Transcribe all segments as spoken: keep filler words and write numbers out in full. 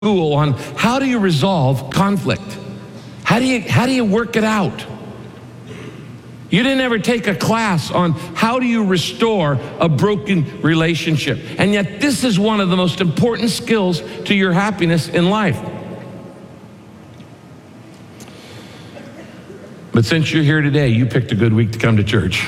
school on how do you resolve conflict? How do you, how do you work it out? You didn't ever take a class on how do you restore a broken relationship. And yet this is one of the most important skills to your happiness in life. But since you're here today, you picked a good week to come to church.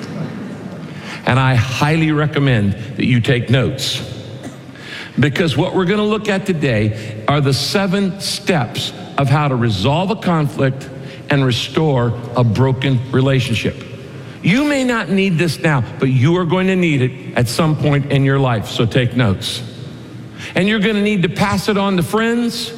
And I highly recommend that you take notes. Because what we're going to look at today are the seven steps of how to resolve a conflict and restore a broken relationship. You may not need this now, but you are going to need it at some point in your life, so take notes. And you're going to need to pass it on to friends,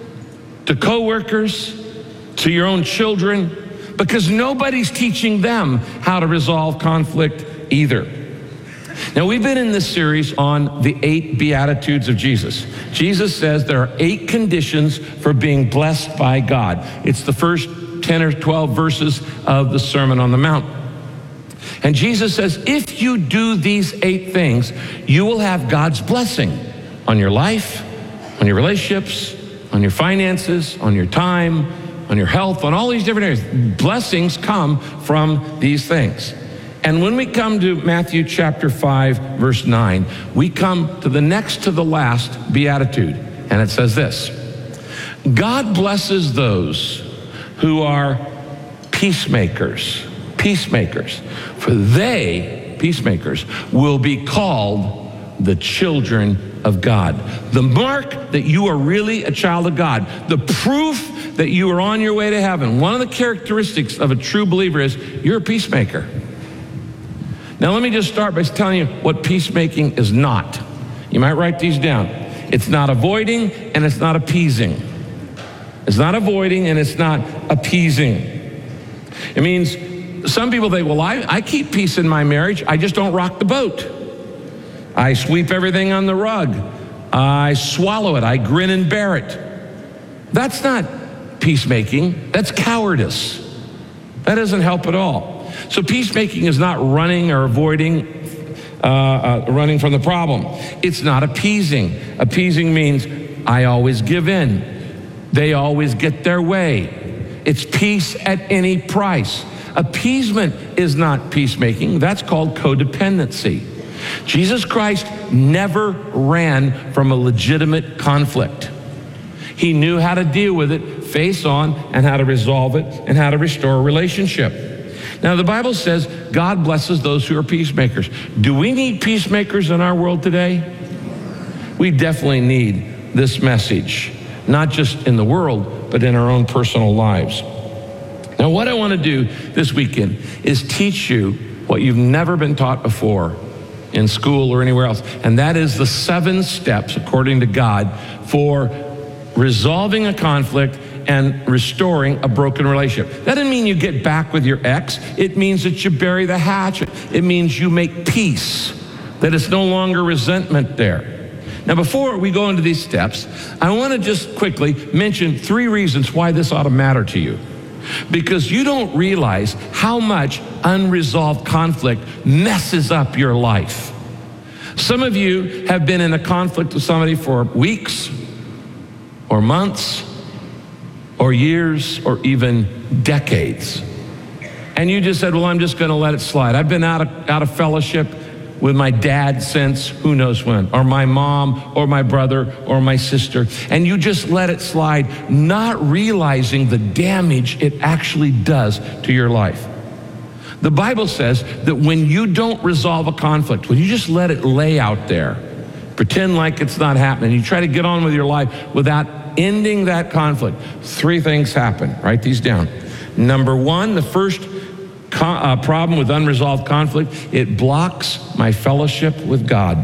to coworkers, to your own children, because nobody's teaching them how to resolve conflict either. Now, we've been in this series on the eight Beatitudes of Jesus. Jesus says there are eight conditions for being blessed by God. It's the first ten or twelve verses of the Sermon on the Mount. And Jesus says, if you do these eight things, you will have God's blessing on your life, on your relationships, on your finances, on your time, on your health, on all these different areas. Blessings come from these things. And when we come to Matthew chapter five, verse nine, we come to the next to the last beatitude. And it says this: God blesses those who are peacemakers, peacemakers, for they, peacemakers, will be called the children of God. The mark that you are really a child of God, the proof that you are on your way to heaven, one of the characteristics of a true believer is you're a peacemaker. Now, let me just start by telling you what peacemaking is not. You might write these down. It's not avoiding and it's not appeasing. It's not avoiding and it's not appeasing. It means some people think, well, I, I keep peace in my marriage. I just don't rock the boat. I sweep everything on the rug. I swallow it. I grin and bear it. That's not peacemaking. That's cowardice. That doesn't help at all. So peacemaking is not running or avoiding, uh, uh, running from the problem. It's not appeasing. Appeasing means I always give in. They always get their way. It's peace at any price. Appeasement is not peacemaking. That's called codependency. Jesus Christ never ran from a legitimate conflict. He knew how to deal with it, face on, and how to resolve it, and how to restore a relationship. Now, the Bible says God blesses those who are peacemakers. Do we need peacemakers in our world today? We definitely need this message, not just in the world, but in our own personal lives. Now, what I want to do this weekend is teach you what you've never been taught before in school or anywhere else, and that is the seven steps, according to God, for resolving a conflict and restoring a broken relationship. That doesn't mean you get back with your ex. It means that you bury the hatchet. It means you make peace, that it's no longer resentment there. Now, before we go into these steps, I want to just quickly mention three reasons why this ought to matter to you. Because you don't realize how much unresolved conflict messes up your life. Some of you have been in a conflict with somebody for weeks or months or years, or even decades. And you just said, well, I'm just gonna let it slide. I've been out of, out of fellowship with my dad since who knows when, or my mom, or my brother, or my sister. And you just let it slide, not realizing the damage it actually does to your life. The Bible says that when you don't resolve a conflict, when you just let it lay out there, pretend like it's not happening, you try to get on with your life without ending that conflict, three things happen. Write these down. Number one, the first co- uh, problem with unresolved conflict, it blocks my fellowship with God.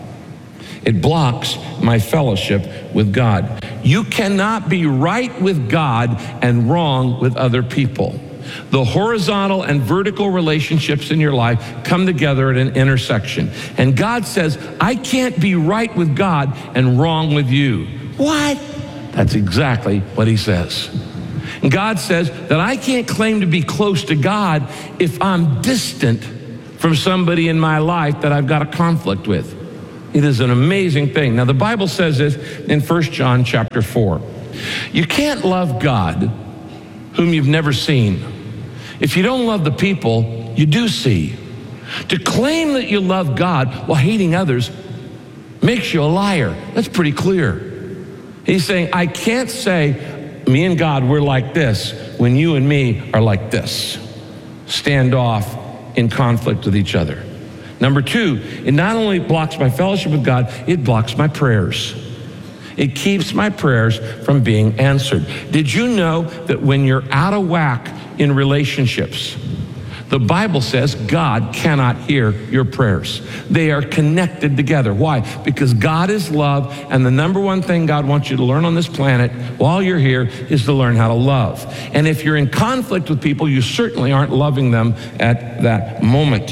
It blocks my fellowship with God. You cannot be right with God and wrong with other people. The horizontal and vertical relationships in your life come together at an intersection. And God says, I can't be right with God and wrong with you. What? That's exactly what he says. And God says that I can't claim to be close to God if I'm distant from somebody in my life that I've got a conflict with. It is an amazing thing. Now, the Bible says this in First John chapter four. You can't love God whom you've never seen. If you don't love the people you do see. To claim that you love God while hating others makes you a liar. That's pretty clear. He's saying, I can't say, me and God, we're like this, when you and me are like this. Stand off in conflict with each other. Number two, it not only blocks my fellowship with God, it blocks my prayers. It keeps my prayers from being answered. Did you know that when you're out of whack in relationships, the Bible says God cannot hear your prayers. They are connected together. Why? Because God is love, and the number one thing God wants you to learn on this planet while you're here is to learn how to love. And if you're in conflict with people, you certainly aren't loving them at that moment.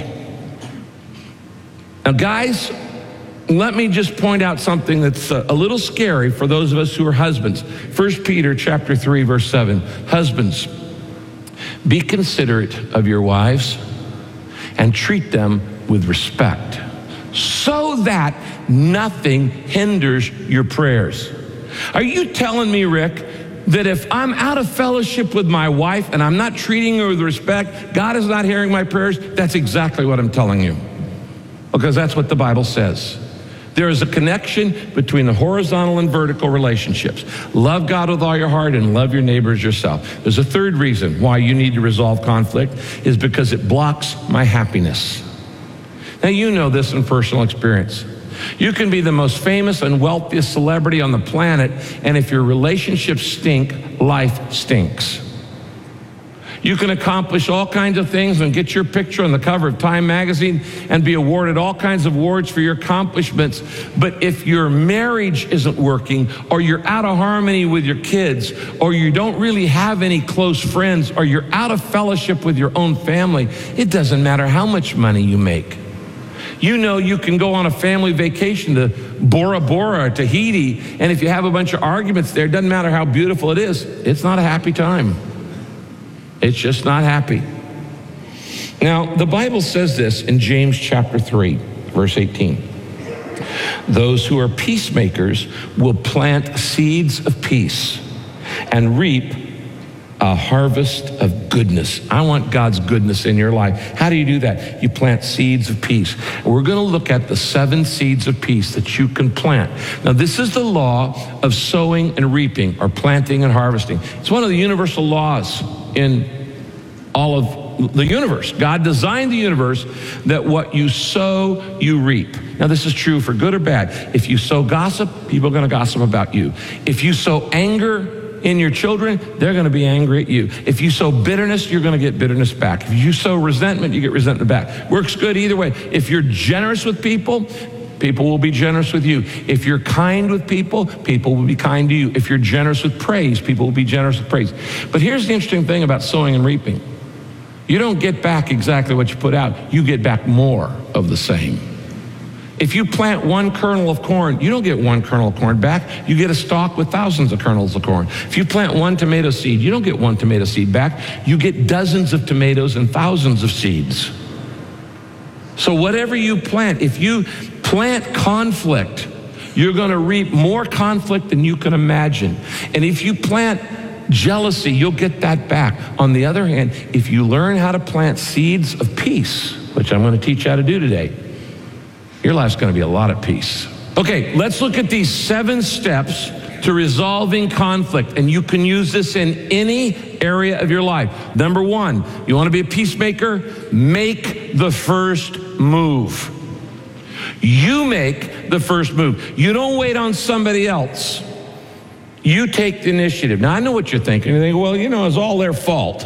Now, guys, let me just point out something that's a little scary for those of us who are husbands. First Peter chapter three, verse seven. Husbands, be considerate of your wives and treat them with respect, so that nothing hinders your prayers. Are you telling me, Rick, that if I'm out of fellowship with my wife and I'm not treating her with respect, God is not hearing my prayers? That's exactly what I'm telling you, because that's what the Bible says. There is a connection between the horizontal and vertical relationships. Love God with all your heart and love your neighbor as yourself. There's a third reason why you need to resolve conflict, is because it blocks my happiness. Now, you know this in personal experience. You can be the most famous and wealthiest celebrity on the planet, and if your relationships stink, life stinks. You can accomplish all kinds of things and get your picture on the cover of Time magazine and be awarded all kinds of awards for your accomplishments. But if your marriage isn't working, or you're out of harmony with your kids, or you don't really have any close friends, or you're out of fellowship with your own family, it doesn't matter how much money you make. You know, you can go on a family vacation to Bora Bora or Tahiti, and if you have a bunch of arguments there, it doesn't matter how beautiful it is, it's not a happy time. It's just not happy. Now, the Bible says this in James chapter three, verse eighteen. Those who are peacemakers will plant seeds of peace and reap a harvest of goodness. I want God's goodness in your life. How do you do that? You plant seeds of peace. We're going to look at the seven seeds of peace that you can plant. Now, this is the law of sowing and reaping, or planting and harvesting. It's one of the universal laws in all of the universe. God designed the universe that what you sow, you reap. Now, this is true for good or bad. If you sow gossip, people are going to gossip about you. If you sow anger in your children, they're going to be angry at you. If you sow bitterness, you're going to get bitterness back. If you sow resentment, you get resentment back. Works good either way. If you're generous with people, people will be generous with you. If you're kind with people, people will be kind to you. If you're generous with praise, people will be generous with praise. But here's the interesting thing about sowing and reaping. You don't get back exactly what you put out. You get back more of the same. If you plant one kernel of corn, you don't get one kernel of corn back. You get a stalk with thousands of kernels of corn. If you plant one tomato seed, you don't get one tomato seed back. You get dozens of tomatoes and thousands of seeds. So whatever you plant, if you plant conflict, you're going to reap more conflict than you can imagine. And if you plant jealousy, you'll get that back. On the other hand, if you learn how to plant seeds of peace, which I'm going to teach you how to do today, your life's going to be a lot of peace. Okay, let's look at these seven steps to resolving conflict, and you can use this in any area of your life. Number one, you want to be a peacemaker? Make the first move. You make the first move. You don't wait on somebody else. You take the initiative. Now, I know what you're thinking. You think, well, you know, it's all their fault.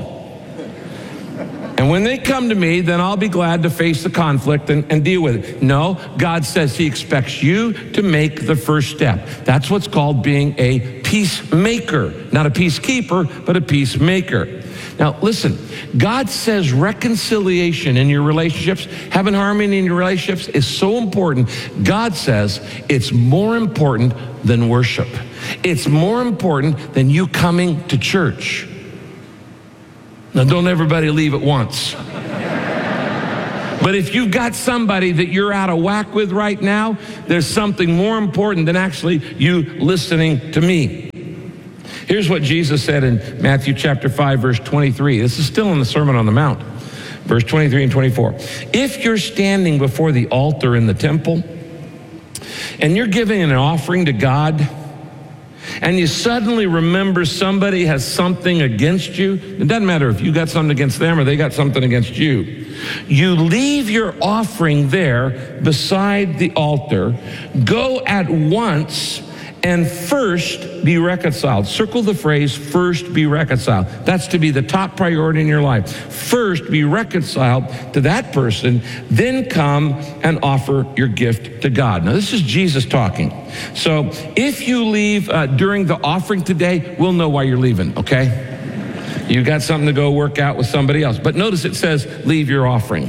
And when they come to me, then I'll be glad to face the conflict and, and deal with it. No, God says he expects you to make the first step. That's what's called being a peacemaker. Not a peacekeeper, but a peacemaker. Now, listen, God says reconciliation in your relationships, having harmony in your relationships is so important. God says it's more important than worship. It's more important than you coming to church. Now, don't everybody leave at once. But if you've got somebody that you're out of whack with right now, there's something more important than actually you listening to me. Here's what Jesus said in Matthew chapter five, verse twenty-three. This is still in the Sermon on the Mount, verse twenty-three and twenty-four. If you're standing before the altar in the temple and you're giving an offering to God, and you suddenly remember somebody has something against you, it doesn't matter if you got something against them or they got something against you. You leave your offering there beside the altar, go at once and first be reconciled. Circle the phrase, first be reconciled. That's to be the top priority in your life. First be reconciled to that person, then come and offer your gift to God. Now, this is Jesus talking. So if you leave uh, during the offering today, we'll know why you're leaving, okay? You got something to go work out with somebody else. But notice it says, leave your offering.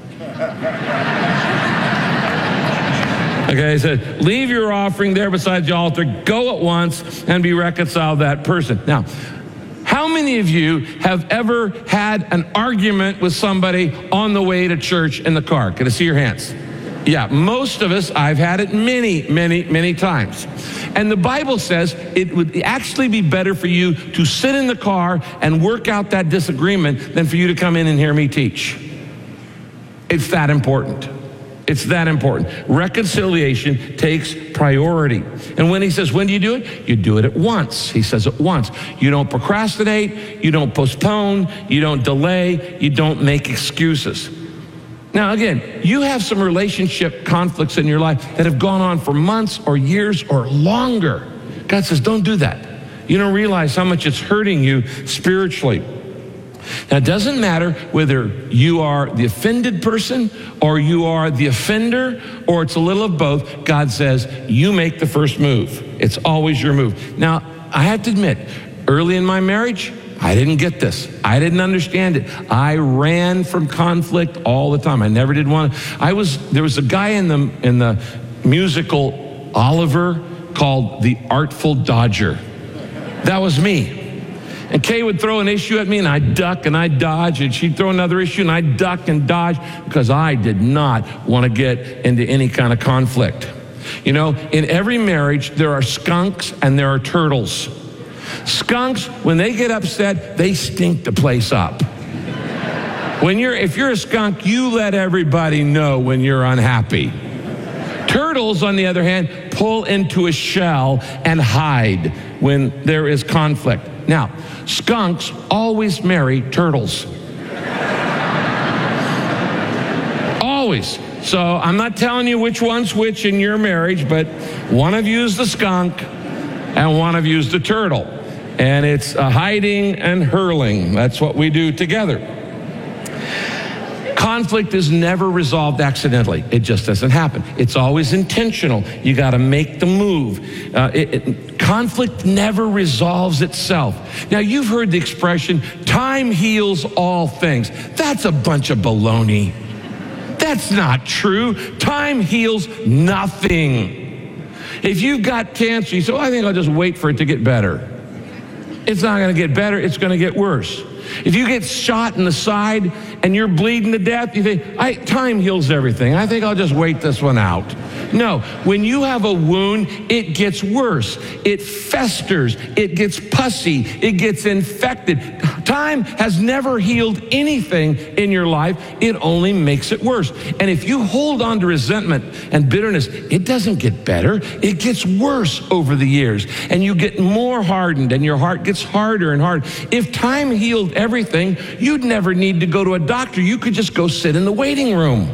Okay, it said, leave your offering there beside the altar, go at once and be reconciled to that person. Now, how many of you have ever had an argument with somebody on the way to church in the car? Can I see your hands? Yeah, most of us, I've had it many, many, many times. And the Bible says it would actually be better for you to sit in the car and work out that disagreement than for you to come in and hear me teach. It's that important. It's that important. Reconciliation takes priority. And when he says, when do you do it? You do it at once. He says at once. You don't procrastinate. You don't postpone. You don't delay. You don't make excuses. Now, again, you have some relationship conflicts in your life that have gone on for months or years or longer. God says, don't do that. You don't realize how much it's hurting you spiritually. Now, it doesn't matter whether you are the offended person or you are the offender or it's a little of both. God says, you make the first move. It's always your move. Now, I have to admit, early in my marriage, I didn't get this. I didn't understand it. I ran from conflict all the time. I never did want to. I was, there was a guy in the, in the musical Oliver called the Artful Dodger. That was me. And Kay would throw an issue at me and I'd duck and I'd dodge, and she'd throw another issue and I'd duck and dodge because I did not want to get into any kind of conflict. You know, in every marriage, there are skunks and there are turtles. Skunks, when they get upset, they stink the place up. When you're, if you're a skunk, you let everybody know when you're unhappy. Turtles, on the other hand, pull into a shell and hide when there is conflict. Now, skunks always marry turtles. Always. So I'm not telling you which one's which in your marriage, but one of you is the skunk and one of you is the turtle. And it's a hiding and hurling. That's what we do together. Conflict is never resolved accidentally. It just doesn't happen. It's always intentional. You got to make the move. Uh, it, it, conflict never resolves itself. Now, you've heard the expression, time heals all things. That's a bunch of baloney. That's not true. Time heals nothing. If you've got cancer, you say, oh, I think I'll just wait for it to get better. It's not going to get better. It's going to get worse. If you get shot in the side and you're bleeding to death, you think, I, time heals everything. I think I'll just wait this one out. No, when you have a wound, it gets worse. It festers. It gets pussy. It gets infected. Time has never healed anything in your life. It only makes it worse. And if you hold on to resentment and bitterness, it doesn't get better. It gets worse over the years. And you get more hardened and your heart gets harder and harder. If time healed everything, you'd never need to go to a doctor. You could just go sit in the waiting room.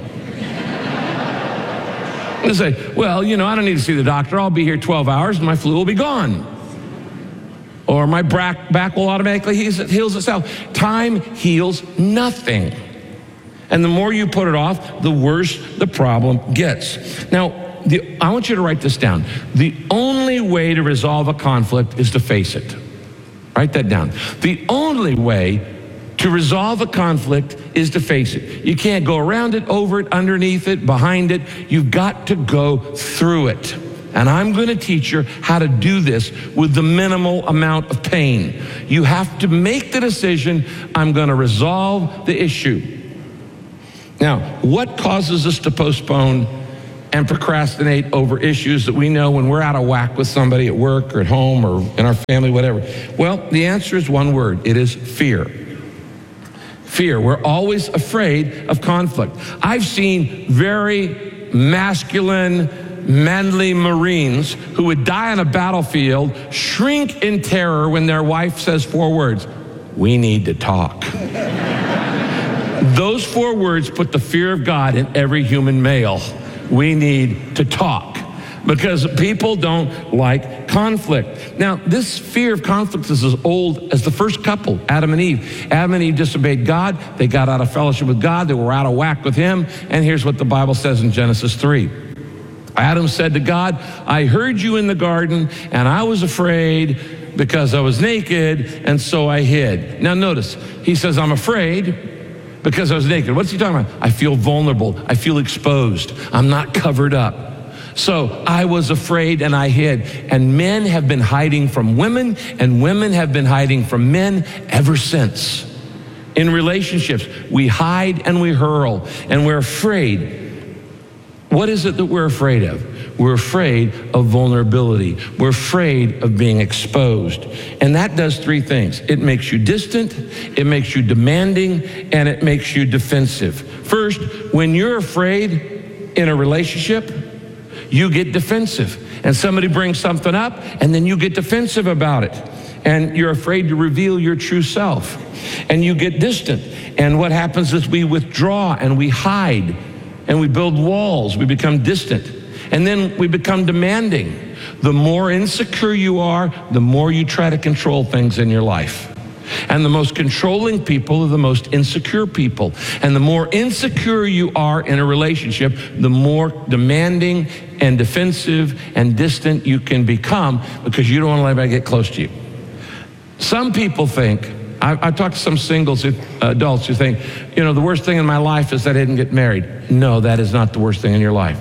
And say, well, you know, I don't need to see the doctor. I'll be here twelve hours and my flu will be gone. Or my back, back will automatically heals itself. Time heals nothing. And the more you put it off, the worse the problem gets. Now, the, I want you to write this down. The only way to resolve a conflict is to face it. Write that down. The only way to resolve a conflict is to face it. You can't go around it, over it, underneath it, behind it. You've got to go through it. And I'm going to teach you how to do this with the minimal amount of pain. You have to make the decision, I'm going to resolve the issue. Now, what causes us to postpone and procrastinate over issues that we know when we're out of whack with somebody at work or at home or in our family, whatever? Well, the answer is one word. It is fear. Fear. We're always afraid of conflict. I've seen very masculine, manly Marines who would die on a battlefield shrink in terror when their wife says four words: "We need to talk." Those four words put the fear of God in every human male. We need to talk, because people don't like conflict. Now, this fear of conflict is as old as the first couple, Adam and Eve. Adam and Eve disobeyed God. They got out of fellowship with God. They were out of whack with him. And here's what the Bible says in Genesis three. Adam said to God, "I heard you in the garden, and I was afraid because I was naked, and so I hid." Now notice, he says, "I'm afraid because I was naked." What's he talking about? I feel vulnerable. I feel exposed. I'm not covered up. So I was afraid and I hid. And men have been hiding from women, and women have been hiding from men ever since. In relationships, we hide and we hurl, and we're afraid. What is it that we're afraid of? We're afraid of vulnerability. We're afraid of being exposed. And that does three things. It makes you distant, it makes you demanding, and it makes you defensive. First, when you're afraid in a relationship, you get defensive. And somebody brings something up, and then you get defensive about it. And you're afraid to reveal your true self. And you get distant. And what happens is we withdraw and we hide. And we build walls, we become distant. And then we become demanding. The more insecure you are, the more you try to control things in your life. And the most controlling people are the most insecure people. And the more insecure you are in a relationship, the more demanding and defensive and distant you can become, because you don't want to let anybody get close to you. Some people think, I, I talked to some singles, who, uh, adults who think, you know, the worst thing in my life is that I didn't get married. No, that is not the worst thing in your life.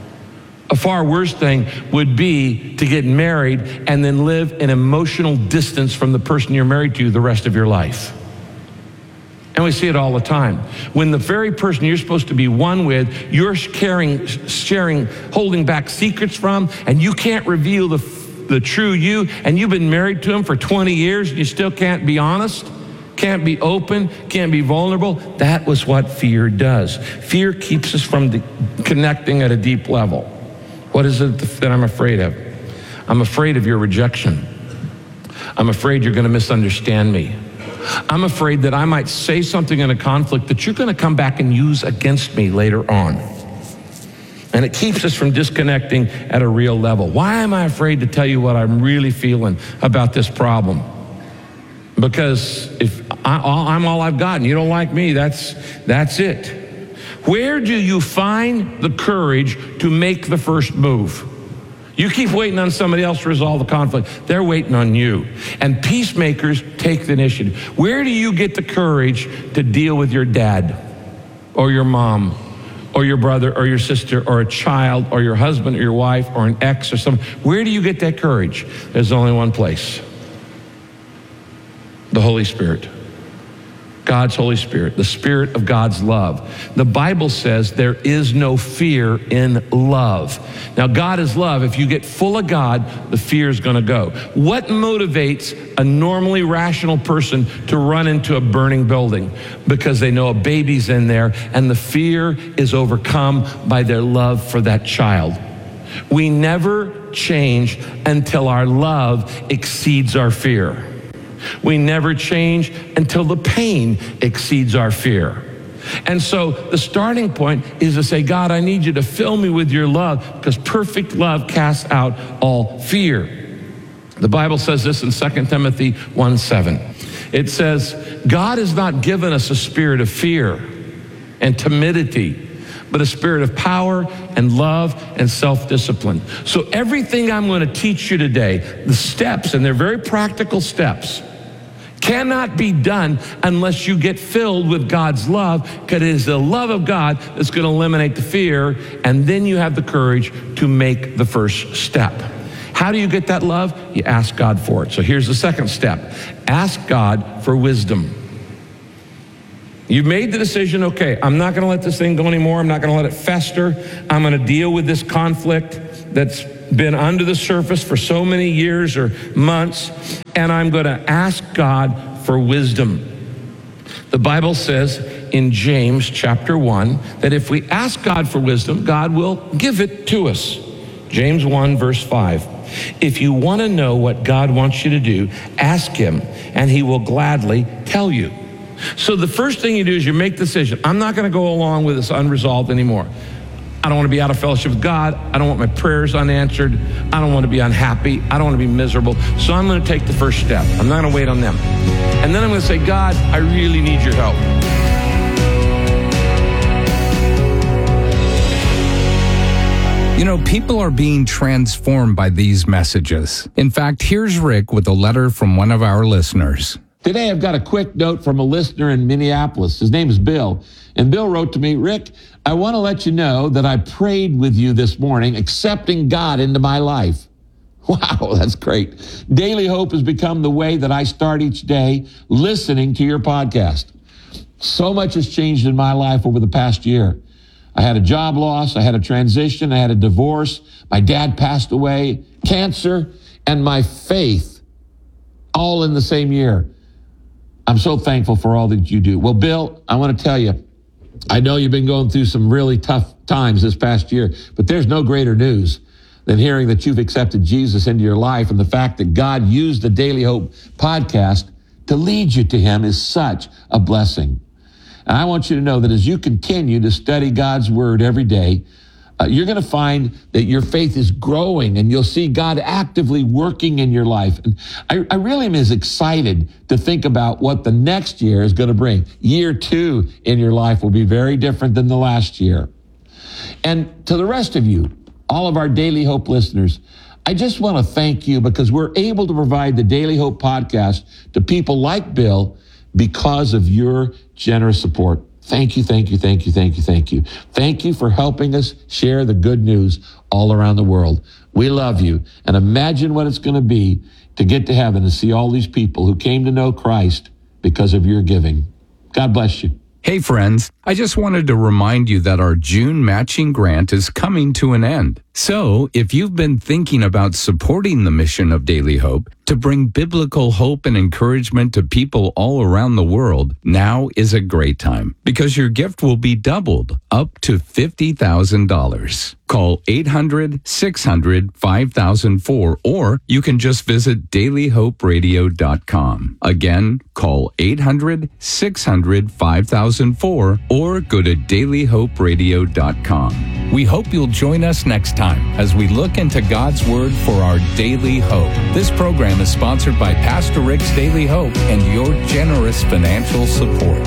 A far worse thing would be to get married and then live in emotional distance from the person you're married to the rest of your life. And we see it all the time. When the very person you're supposed to be one with, you're caring, sharing, holding back secrets from, and you can't reveal the the true you, and you've been married to him for twenty years, and you still can't be honest, can't be open, can't be vulnerable. That was what fear does. Fear keeps us from the, connecting at a deep level. What is it that I'm afraid of? I'm afraid of your rejection. I'm afraid you're going to misunderstand me. I'm afraid that I might say something in a conflict that you're going to come back and use against me later on. And it keeps us from disconnecting at a real level. Why am I afraid to tell you what I'm really feeling about this problem? Because if I, I'm all I've got and you don't like me, that's, that's it. Where do you find the courage to make the first move? You keep waiting on somebody else to resolve the conflict. They're waiting on you. And peacemakers take the initiative. Where do you get the courage to deal with your dad or your mom or your brother or your sister or a child or your husband or your wife or an ex or something? Where do you get that courage? There's only one place. The Holy Spirit. God's Holy Spirit, the Spirit of God's love. The Bible says there is no fear in love. Now, God is love. If you get full of God, the fear is going to go. What motivates a normally rational person to run into a burning building? Because they know a baby's in there, and the fear is overcome by their love for that child. We never change until our love exceeds our fear. We never change until the pain exceeds our fear. And so the starting point is to say, God, I need you to fill me with your love, because perfect love casts out all fear. The Bible says this in Second Timothy one seven. It says, God has not given us a spirit of fear and timidity, but a spirit of power and love and self-discipline. So everything I'm going to teach you today, the steps, and they're very practical steps, cannot be done unless you get filled with God's love, because it is the love of God that's going to eliminate the fear, and then you have the courage to make the first step. How do you get that love? You ask God for it. So here's the second step. Ask God for wisdom. You've made the decision, okay, I'm not going to let this thing go anymore. I'm not going to let it fester. I'm going to deal with this conflict that's been under the surface for so many years or months, and I'm going to ask God for wisdom. The Bible says in James chapter one that if we ask God for wisdom, God will give it to us. James one verse five. If you want to know what God wants you to do, ask him, and he will gladly tell you. So the first thing you do is you make the decision. I'm not going to go along with this unresolved anymore. I don't want to be out of fellowship with God. I don't want my prayers unanswered. I don't want to be unhappy. I don't want to be miserable. So I'm going to take the first step. I'm not going to wait on them. And then I'm going to say, God, I really need your help. You know, people are being transformed by these messages. In fact, here's Rick with a letter from one of our listeners. Today, I've got a quick note from a listener in Minneapolis. His name is Bill. And Bill wrote to me, Rick, I want to let you know that I prayed with you this morning, accepting God into my life. Wow, that's great. Daily Hope has become the way that I start each day listening to your podcast. So much has changed in my life over the past year. I had a job loss, I had a transition, I had a divorce, my dad passed away, cancer, and my faith, all in the same year. I'm so thankful for all that you do. Well, Bill, I want to tell you, I know you've been going through some really tough times this past year, but there's no greater news than hearing that you've accepted Jesus into your life, and the fact that God used the Daily Hope podcast to lead you to him is such a blessing. And I want you to know that as you continue to study God's word every day, uh, you're going to find that your faith is growing, and you'll see God actively working in your life. And I, I really am as excited to think about what the next year is going to bring. Year two in your life will be very different than the last year. And to the rest of you, all of our Daily Hope listeners, I just want to thank you because we're able to provide the Daily Hope podcast to people like Bill because of your generous support. Thank you, thank you, thank you, thank you, thank you. Thank you for helping us share the good news all around the world. We love you. And imagine what it's going to be to get to heaven and see all these people who came to know Christ because of your giving. God bless you. Hey friends, I just wanted to remind you that our June matching grant is coming to an end. So, if you've been thinking about supporting the mission of Daily Hope to bring biblical hope and encouragement to people all around the world, now is a great time because your gift will be doubled up to fifty thousand dollars. Call eight hundred, six hundred, five thousand four or you can just visit daily hope radio dot com. Again, call eight hundred, six hundred, five thousand four or go to daily hope radio dot com. We hope you'll join us next time as we look into God's Word for our daily hope. This program is sponsored by Pastor Rick's Daily Hope and your generous financial support.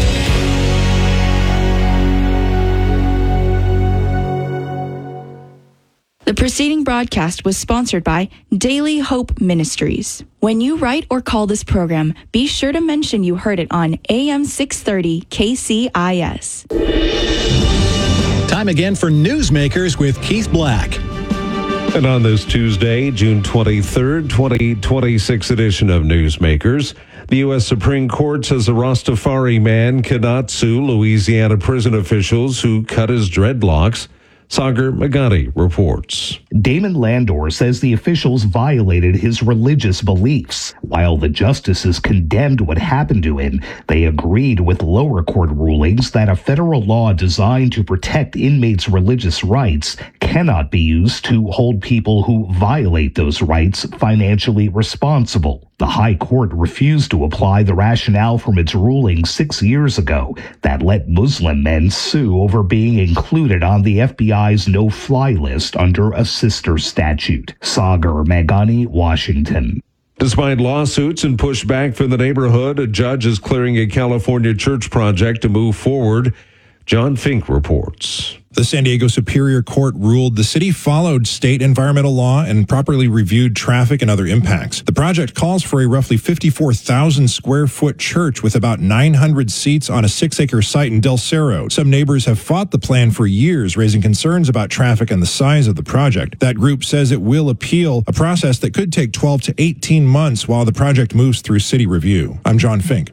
The preceding broadcast was sponsored by Daily Hope Ministries. When you write or call this program, be sure to mention you heard it on A M six thirty K C I S. Time again for Newsmakers with Keith Black. And on this Tuesday, June twenty-third, twenty twenty-six edition of Newsmakers, the U S Supreme Court says a Rastafari man cannot sue Louisiana prison officials who cut his dreadlocks. Sagar Magadi reports. Damon Landor says the officials violated his religious beliefs. While the justices condemned what happened to him, they agreed with lower court rulings that a federal law designed to protect inmates' religious rights cannot be used to hold people who violate those rights financially responsible. The High Court refused to apply the rationale from its ruling six years ago that let Muslim men sue over being included on the F B I's no-fly list under a sister statute. Sagar Magani, Washington. Despite lawsuits and pushback from the neighborhood, a judge is clearing a California church project to move forward. John Fink reports. The San Diego Superior Court ruled the city followed state environmental law and properly reviewed traffic and other impacts. The project calls for a roughly fifty-four thousand square foot church with about nine hundred seats on a six acre site in Del Cerro. Some neighbors have fought the plan for years, raising concerns about traffic and the size of the project. That group says it will appeal, a process that could take twelve to eighteen months while the project moves through city review. I'm John Fink.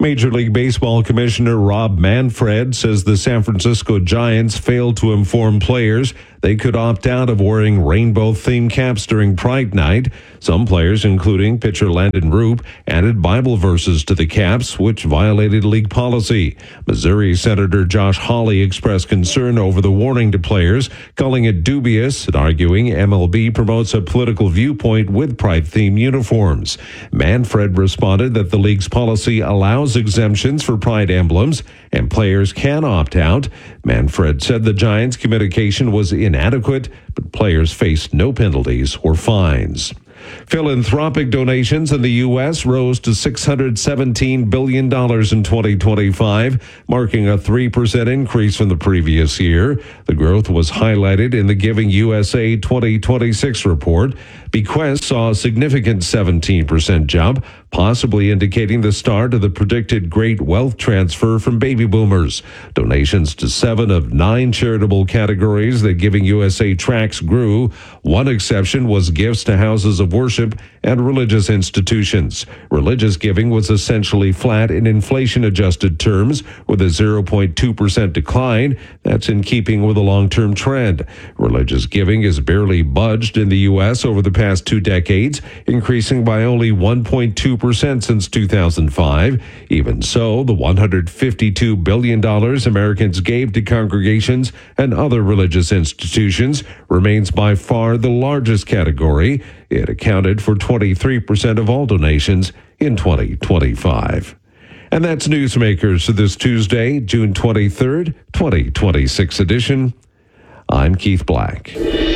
Major League Baseball Commissioner Rob Manfred says the San Francisco Giants failed to inform players they could opt out of wearing rainbow-themed caps during Pride Night. Some players, including pitcher Landon Roop, added Bible verses to the caps, which violated league policy. Missouri Senator Josh Hawley expressed concern over the warning to players, calling it dubious and arguing M L B promotes a political viewpoint with Pride-themed uniforms. Manfred responded that the league's policy allows exemptions for Pride emblems and players can opt out. Manfred said the Giants' communication was inadequate, but players faced no penalties or fines. Philanthropic donations in the U S rose to six hundred seventeen billion dollars in twenty twenty-five, marking a three percent increase from the previous year. The growth was highlighted in the Giving U S A twenty twenty-six report. Bequests saw a significant seventeen percent jump, possibly indicating the start of the predicted great wealth transfer from baby boomers. Donations to seven of nine charitable categories that Giving U S A tracks grew. One exception was gifts to houses of worship and religious institutions. Religious giving was essentially flat in inflation-adjusted terms, with a zero point two percent decline. That's in keeping with a long-term trend. Religious giving has barely budged in the U S over the past two decades, increasing by only one point two percent since two thousand five. Even so, the one hundred fifty-two billion dollars Americans gave to congregations and other religious institutions remains by far the largest category. It accounted for twenty-three percent of all donations in twenty twenty-five. And that's Newsmakers for this Tuesday, June twenty-third, twenty twenty-six edition. I'm Keith Black.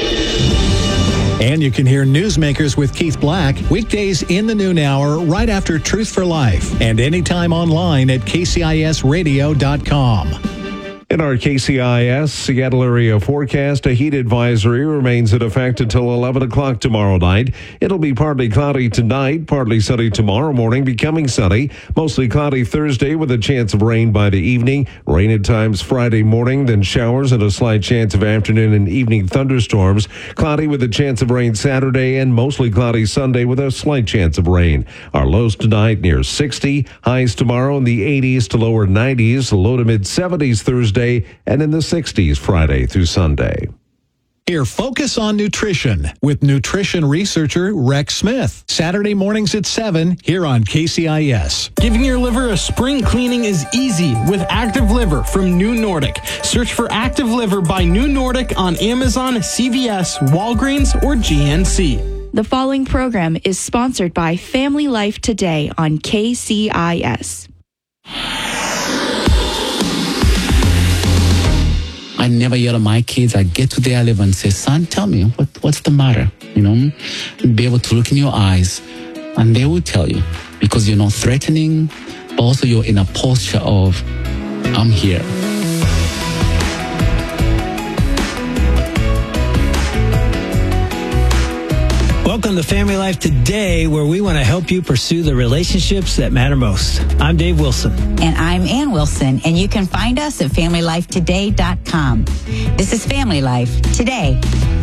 And you can hear Newsmakers with Keith Black weekdays in the noon hour right after Truth for Life and anytime online at K C I S radio dot com. In our K C I S Seattle area forecast, a heat advisory remains in effect until eleven o'clock tomorrow night. It'll be partly cloudy tonight, partly sunny tomorrow morning, becoming sunny. Mostly cloudy Thursday with a chance of rain by the evening. Rain at times Friday morning, then showers and a slight chance of afternoon and evening thunderstorms. Cloudy with a chance of rain Saturday and mostly cloudy Sunday with a slight chance of rain. Our lows tonight near sixty. Highs tomorrow in the eighties to lower nineties. Low to mid seventies Thursday. And in the sixties Friday through Sunday. Hear Focus on Nutrition with nutrition researcher Rex Smith. Saturday mornings at seven here on K C I S. Giving your liver a spring cleaning is easy with Active Liver from New Nordic. Search for Active Liver by New Nordic on Amazon, C V S, Walgreens, or G N C. The following program is sponsored by Family Life Today on K C I S. I never yell at my kids. I get to their level and say, son, tell me, what, what's the matter? You know, be able to look in your eyes and they will tell you because you're not threatening, but also you're in a posture of, I'm here. Welcome to Family Life Today, where we want to help you pursue the relationships that matter most. I'm Dave Wilson. And I'm Ann Wilson, and you can find us at family life today dot com. This is Family Life Today.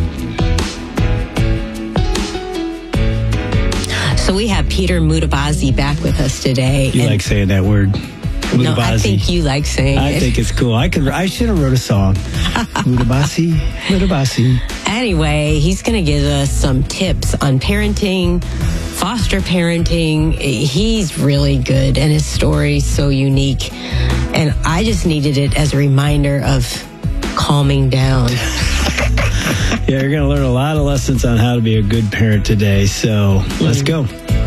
So we have Peter Mutabazi back with us today. You like saying that word. Mutabazi. No, I think you like saying I it. I think it's cool. I could. I should have wrote a song. Mutabazi, Mutabazi. Anyway, he's going to give us some tips on parenting, foster parenting. He's really good, and his story's so unique. And I just needed it as a reminder of calming down. Yeah, you're going to learn a lot of lessons on how to be a good parent today. So let's go.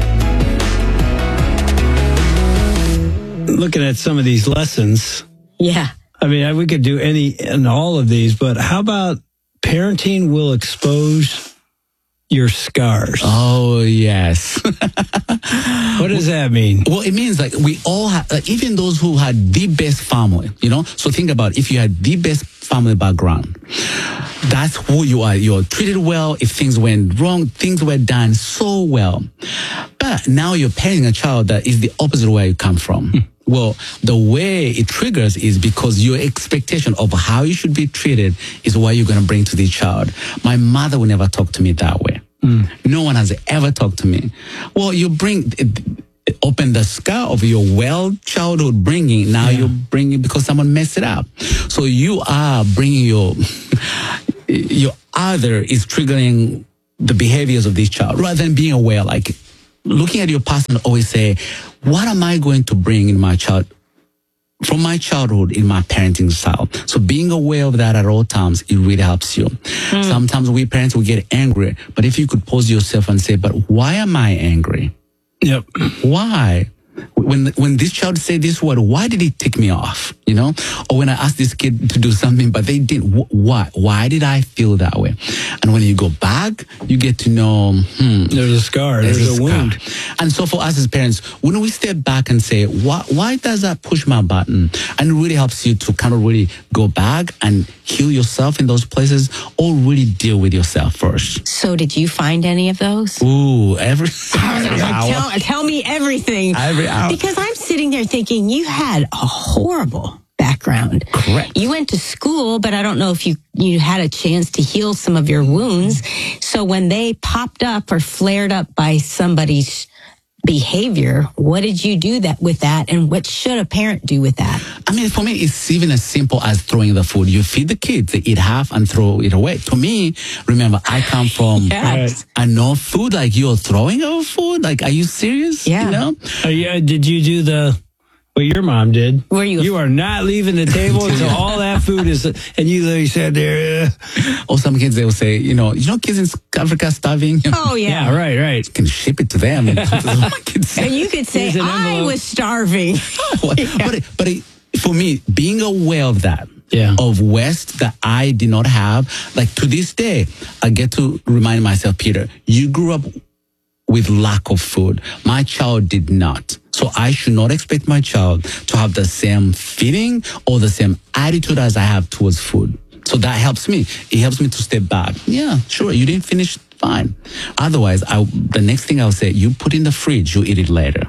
Looking at some of these lessons. Yeah. I mean, we could do any and all of these, but how about parenting will expose your scars? Oh, yes. What does that mean? Well, it means like we all have, like, even those who had the best family, you know? So think about if you had the best family background, that's who you are. You're treated well. If things went wrong, things were done so well. But now you're parenting a child that is the opposite where you come from. Hmm. Well, the way it triggers is because your expectation of how you should be treated is what you're going to bring to the child. My mother will never talk to me that way. Mm. No one has ever talked to me. Well, you bring open the scar of your well childhood bringing. Now yeah. you're bringing because someone messed it up. So you are bringing your, your other is triggering the behaviors of this child rather than being aware, like looking at your past and always say, what am I going to bring in my child from my childhood in my parenting style? So being aware of that at all times, it really helps you. Mm. Sometimes we parents will get angry, but if you could pause yourself and say, but why am I angry? Yep. Why? When when this child said this word, why did it tick me off? You know, or when I asked this kid to do something, but they didn't. Why? Why did I feel that way? And when you go back, you get to know. Hmm, there's a scar. There's, there's a, a wound. And so for us as parents, when we step back and say, why, why does that push my button? And it really helps you to kind of really go back and heal yourself in those places, or really deal with yourself first. So, did you find any of those? Ooh, every. every tell, tell me everything. Every hour. Because I'm sitting there thinking you had a horrible background. Correct. You went to school, but I don't know if you, you had a chance to heal some of your wounds. So when they popped up or flared up by somebody's behavior, what did you do that with that, and what should a parent do with that? I mean, for me, it's even as simple as throwing the food. You feed the kids, they eat half and throw it away. To me, remember, I come from, yes. I know food, like you're throwing our food. Like, are you serious? Yeah. You know? Uh, yeah. Did you do the what your mom did? Were you? You are not leaving the table until all that food is, and you literally sat there. Uh. Or some kids, they will say, you know, you know, kids in Africa starving. Oh yeah. Yeah, right, right. You can ship it to them. And, and you could say, I was starving. yeah. But, but it, for me, being aware of that, yeah. of West that I did not have, like to this day, I get to remind myself, Peter, you grew up with lack of food. My child did not. So I should not expect my child to have the same feeling or the same attitude as I have towards food. So that helps me. It helps me to step back. Yeah, sure, you didn't finish, fine. Otherwise, I, the next thing I'll say, you put in the fridge, you eat it later.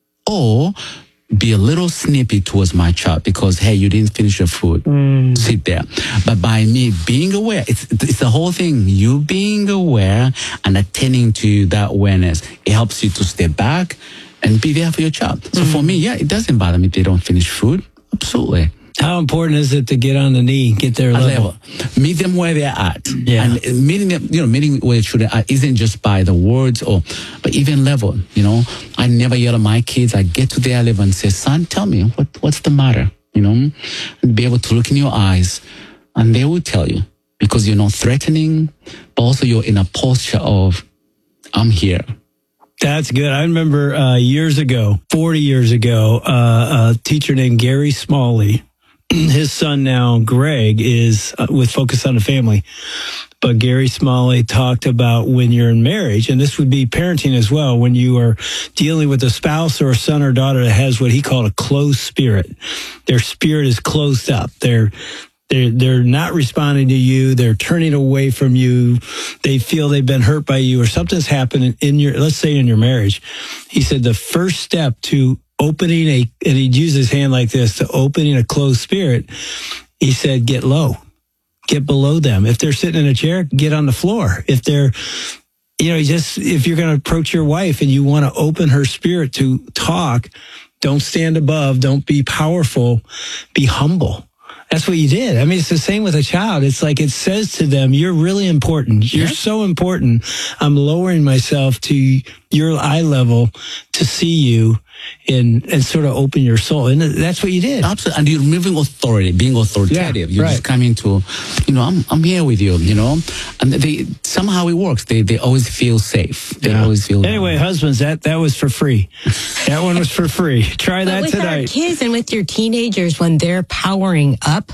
Or be a little snippy towards my child because, hey, you didn't finish your food. Mm. Sit there. But by me being aware, it's, it's the whole thing. You being aware and attending to that awareness, it helps you to step back and be there for your child. So mm. for me, yeah, it doesn't bother me if they don't finish food. Absolutely. How important is it to get on the knee, get their level? level? Meet them where they're at. Yeah. And meeting them, you know, meeting where children are isn't just by the words or, but even level, you know. I never yell at my kids. I get to their level and say, son, tell me, what, what's the matter? You know, and be able to look in your eyes and they will tell you because you're not threatening, but also you're in a posture of, I'm here. That's good. I remember uh, years ago, forty years ago, uh, a teacher named Gary Smalley, his son now, Greg, is uh, with Focus on the Family. But Gary Smalley talked about when you're in marriage, and this would be parenting as well, when you are dealing with a spouse or a son or daughter that has what he called a closed spirit. Their spirit is closed up. They're They're, they're not responding to you. They're turning away from you. They feel they've been hurt by you or something's happened in your, let's say in your marriage. He said the first step to opening a, and he'd use his hand like this, to opening a closed spirit, he said, get low, get below them. If they're sitting in a chair, get on the floor. If they're, you know, just, if you're going to approach your wife and you want to open her spirit to talk, don't stand above, don't be powerful, be humble. That's what you did. I mean, it's the same with a child. It's like it says to them, you're really important. You're yeah. so important. I'm lowering myself to your eye level to see you and, and sort of open your soul. And that's what you did. Absolutely. And you're removing authority, being authoritative. Yeah, you're right. just coming to, you know, I'm I'm here with you, you know. And they somehow it works. They they always feel safe. They yeah. always feel Anyway, husbands, that, that was for free. That one was for free. Try that but with tonight. With our kids and with your teenagers, when they're powering up,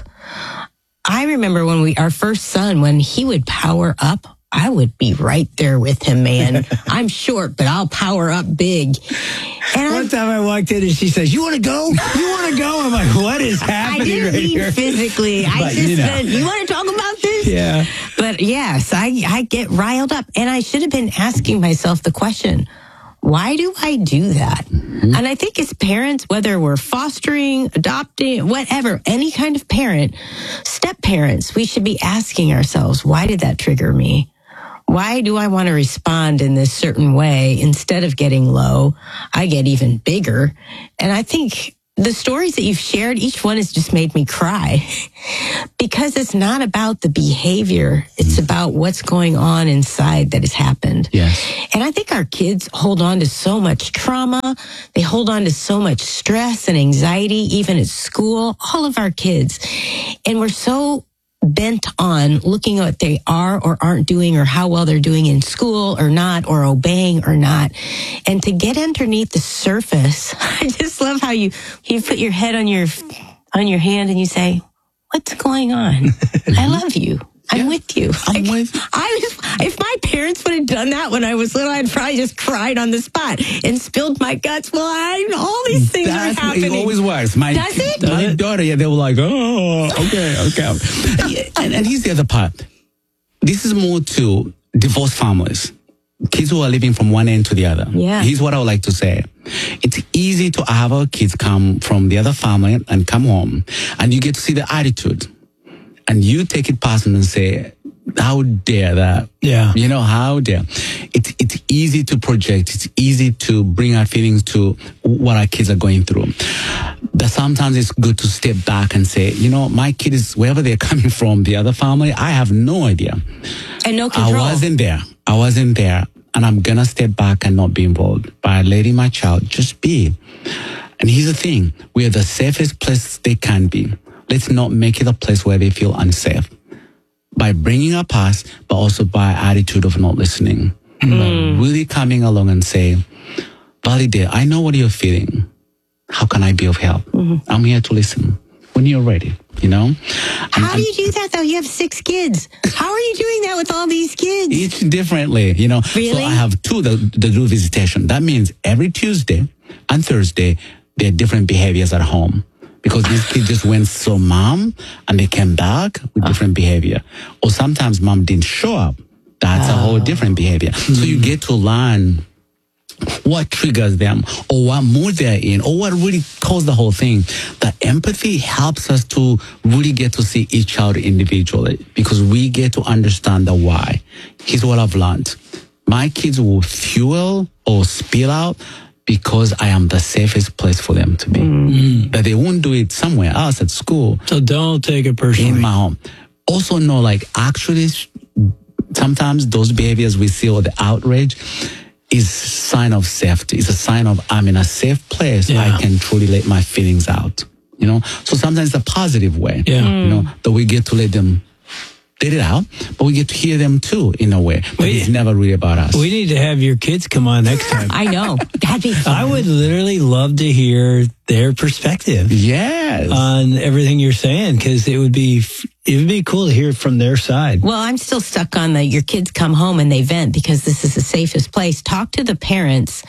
I remember when we, our first son, when he would power up, I would be right there with him, man. I'm short, but I'll power up big. And One I, time I walked in and she says, you want to go? You want to go? I'm like, what is happening I didn't right mean here? physically. I But, just you know. said, you want to talk about this? Yeah. But yes, I, I get riled up. And I should have been asking myself the question, why do I do that? Mm-hmm. And I think as parents, whether we're fostering, adopting, whatever, any kind of parent, step parents, we should be asking ourselves, why did that trigger me? Why do I want to respond in this certain way? Instead of getting low, I get even bigger. And I think the stories that you've shared, each one has just made me cry because it's not about the behavior. It's about what's going on inside that has happened. Yes. And I think our kids hold on to so much trauma. They hold on to so much stress and anxiety, even at school, all of our kids. And we're so bent on looking at what they are or aren't doing or how well they're doing in school or not or obeying or not. And to get underneath the surface, I just love how you, you put your head on your, on your hand and you say, what's going on? I love you. I'm yeah, with you. I'm like, with I was, if my parents would have done that when I was little, I'd probably just cried on the spot and spilled my guts. Well, I all these things That's are happening. It always works. My, Does it? My daughter, yeah, they were like, oh, okay, okay. and, and here's the other part. This is more to divorced families. Kids who are living from one end to the other. Yeah. Here's what I would like to say. It's easy to have our kids come from the other family and come home, and you get to see the attitude. And you take it personal and say, how dare that? Yeah. You know, how dare. It's, it's easy to project. It's easy to bring our feelings to what our kids are going through. But sometimes it's good to step back and say, you know, my kid is, wherever they're coming from, the other family, I have no idea. And no control. I wasn't there. I wasn't there. And I'm going to step back and not be involved by letting my child just be. And here's the thing. We are the safest place they can be. Let's not make it a place where they feel unsafe by bringing up past, but also by attitude of not listening. Mm. But really coming along and say, validate, I know what you're feeling. How can I be of help? Mm-hmm. I'm here to listen when you're ready, you know? And, How do you do that, though? You have six kids. How are you doing that with all these kids? Each differently, you know? Really? So I have two that, that do visitation. That means every Tuesday and Thursday, there are different behaviors at home. Because these kids just went, so mom, and they came back with different behavior. Or sometimes mom didn't show up. That's oh. a whole different behavior. Mm-hmm. So you get to learn what triggers them or what mood they're in or what really caused the whole thing. The empathy helps us to really get to see each child individually because we get to understand the why. Here's what I've learned. My kids will fuel or spill out because I am the safest place for them to be. Mm. But they won't do it somewhere else at school. So don't take it personally. In my home. Also know, like, actually, sometimes those behaviors we see or the outrage is sign of safety. It's a sign of I'm in a safe place. Yeah. I can truly let my feelings out. You know? So sometimes it's a positive way. Yeah. Mm. You know, that we get to let them let it out, but we get to hear them too in a way. But we, it's never really about us. We need to have your kids come on next time. I know. That'd be fun. I would literally love to hear their perspective. Yes. On everything you're saying, because it would be it would be cool to hear from their side. Well, I'm still stuck on the your kids come home and they vent because this is the safest place. Talk to the parents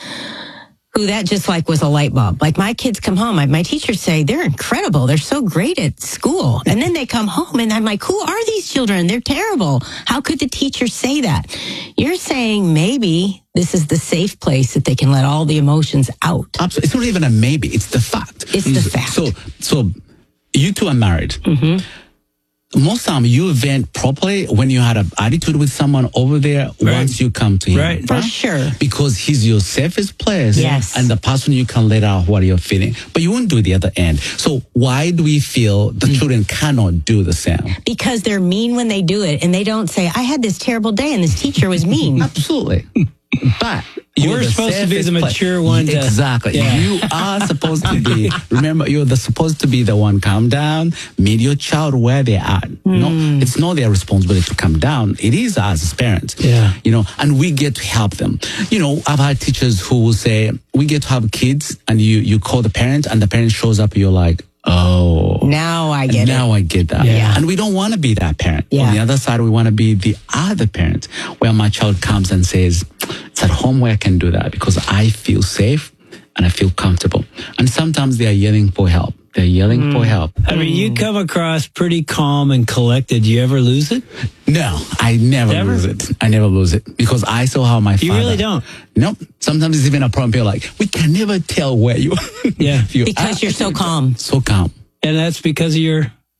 who that just like was a light bulb. Like my kids come home, my, my teachers say they're incredible. They're so great at school. And then they come home and I'm like, who are these children? They're terrible. How could the teacher say that? You're saying maybe this is the safe place that they can let all the emotions out. Absolutely. It's not even a maybe. It's the fact. It's the fact. So, so you two are married. Mm-hmm. Most time you vent properly when you had an attitude with someone over there right. once you come to him. Right. For right? sure. Because he's your safest place. Yes. And the person you can let out what you're feeling. But you won't do the other end. So why do we feel the mm. children cannot do the same? Because they're mean when they do it and they don't say, I had this terrible day and this teacher was mean. Absolutely. But we're supposed to be the mature place. one. To, exactly. Yeah. You are supposed to be, remember, you're the, supposed to be the one calm down, meet your child where they are. Mm. No, it's not their responsibility to come down. It is us as parents. Yeah. You know, and we get to help them. You know, I've had teachers who will say, we get to have kids and you, you call the parent and the parent shows up, you're like, oh. Now I get now it. Now I get that. Yeah. And we don't want to be that parent. Yeah. On the other side, we want to be the other parent where my child comes and says, it's at home where I can do that because I feel safe and I feel comfortable. And sometimes they are yelling for help. They're yelling mm. for help. I mean, you come across pretty calm and collected. Do you ever lose it? No, I never, never lose it. I never lose it because I saw how my father... You really don't? Nope. Sometimes it's even a problem. People are like, we can never tell where you are. Yeah. you're because you're so calm. So calm. And that's because of your